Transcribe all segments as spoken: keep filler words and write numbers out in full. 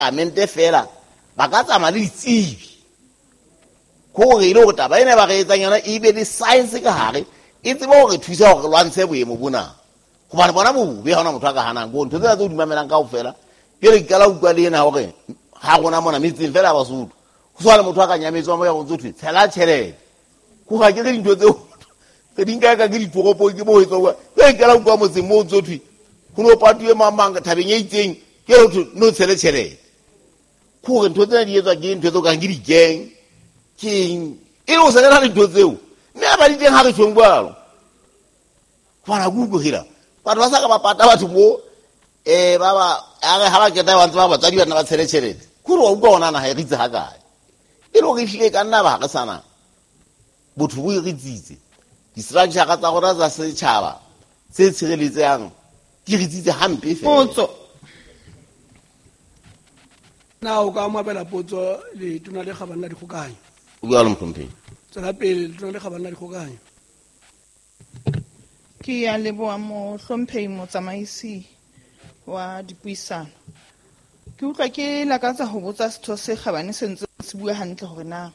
amente fela ba ka tsamaya le ditsebi go re ile go taba ene ba ge etsang yona e be le science ka gare e tseba gore thusa gore lwantshe boemo bona go bana bona bobe ga ona motho a ka ganang bo ntho tse tse o dimamelang ka go fela ke re kala utlwa le ena gore ga gona mona metseng fela ba Basotho go swa le motho a ka nyametswa mo ya go tsotse tshela tšhelete go ga ke re dintho tseo tse dinka ka ke ditoropo ke bo etsa ke kala utlwa motseng mo tsotse go no patue mamanga thabeng e itseng ke re no tshele tšhelete go re ntho tse di etswa ke ntho tse ka ke digeng king e o se le ntho tseo mme ba di teng ha re tshong balo fana go go hira ba ba sa ka ba pata batho mo eh baba a re ha ba keta ba ntse ba tsadi bana ba tshele tšhelete go re o bona na ha e ritse ha kae e lo re hlile ka nna ba ga sana botho bo e ritsitse di structure ka tsa gora tsa setšhaba se tshireletsang di ritsitse hampe fe potso na o ka mabela potso le tuna le khabana di kgokanyo o bua le mphompe tsela pele le tuna le khabana di kgokanyo ke ya leboa mo hlomphei mo tsamaisi wa dipuisano ke utlwa ke lakatsa ho botsa setho se khabane se ntse se bua hantle hore na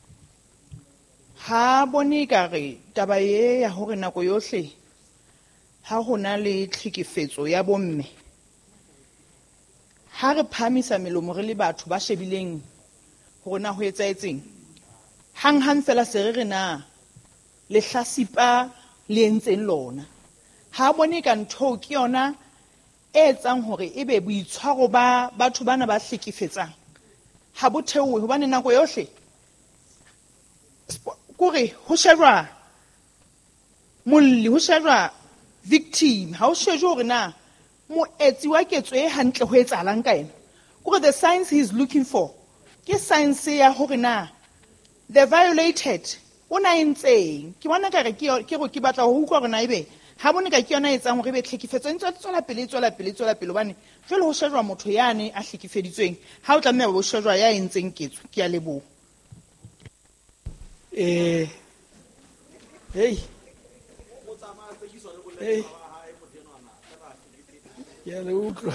ha bone ka re taba ye ya hore nako yohle ha hona le tlhekefetso ya bomme ha re phamisa melomo re le batho ba shebileng hore na ho etsaetseng hang hang fela se re na le hlasipa le entseng lona ha bone ka ntho ke yona e etsang hore ebe boitshwaro ba batho bana ba hlekefetsang ha bo theowe hobane nako yohle kore ho shejwa molli ho shejwa victim ha o shejwe hore na moetsi wa ketso e hantle ho etsahalang ka ena kore the science he is looking for ke science ya hore na the violated ona entseng ke bona ka re ke ke go ke batla ho utlwa gore na ebe ha bone ka ke yona etsang hore be tlhekefetso ntse tswela pele tswela pele tswela pele bane jwale ho shejwa motho yane a hlekefeditsweng ha o tlameha ho shejwa ya entseng ketso ke ya lebo eh hey hey ya le utlwa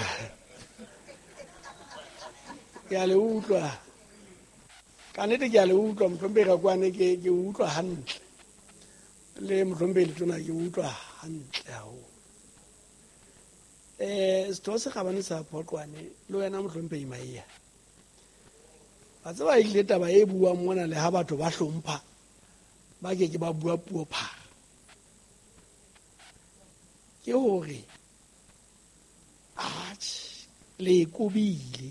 ya le utlwa ka nete ke ya le utlwa mhlombe ka kwane ke ke utlwa hantle le mhlombe le tona ke utlwa hantle hao eh sto se khabane sa phokwane lo yena mhlombe imaiya ba tsaba ile taba e bua mona le ha batho ba hlompha ba ke ke ba bua puo pha ke hore ach le kubile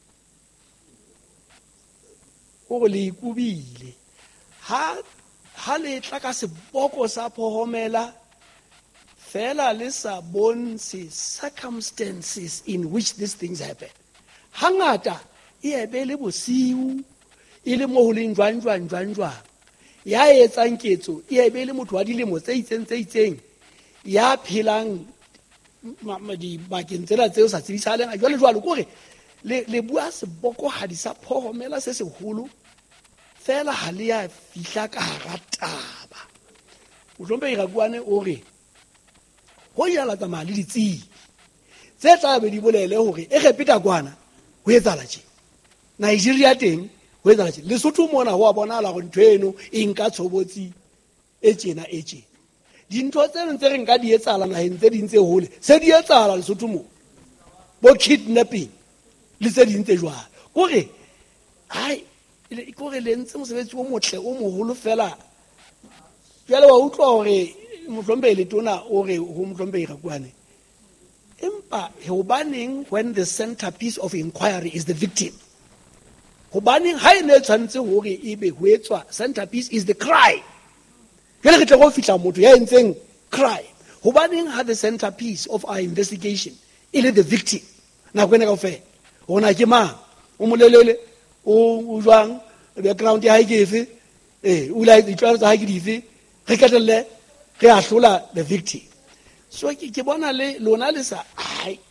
o le kubile ha ha le tla ka seboko sa pohomela fela le sa bonse circumstances in which these things happen hangata e ebe le bosiu ile mo ho leng jwang jwang jwang jwang ya etsang ketso e ebe le motho wa dilemo tse itseng tse itseng ya phelang di bakeng tsela tseo sa tsibisalang jwale jwalo kore le le bua seboko ha di sa phomela se seholo fela ha le ya fihla ka rataba o tlombe ga buane o re go ya la tsamaya le ditsi tse tla be di bolele hore e repeta kwana ho etsala tje Nigeria teng ho etsala tje Lesotho mona ho a bona la go ntweno e nka tshobotsi e tjena e tjena dintho tse ntse re nka di etsala na hentse di ntse hole se di etsala Lesotho mo bo kidnapping le tse di ntse jwa kore hai ile kore le ntse mosebetsi o motle o moholo fela jwale wa utlwa hore mohlombe le tona o re ho mohlombe ga kwane empa hobaneng when the centerpiece of inquiry is the victim hobaneng ha ene tshwantse hore ebe ho etswa centerpiece is the crime jwale re tla go fitla motho ya entseng crime hobaneng ha the centerpiece of our investigation ile the victim na kwena ka fe ona ke mang o molelele o jwang background ya haefe eh o la ditwalo tsa hae dife re katelle re ahlola the victim so ke ke bona le lona le sa ai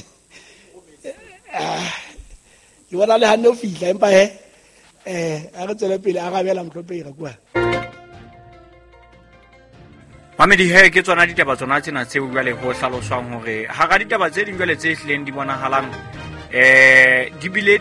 ke bona le hanno fihla empa he eh a re tsela pele a gabela mtlhope ga kwa Mamedi he ke tsona ditaba tsona tsena tseo jwale ho hlaloswang hore ha ga ditaba tse ding jwale tse hlileng di bonahalang eh di bile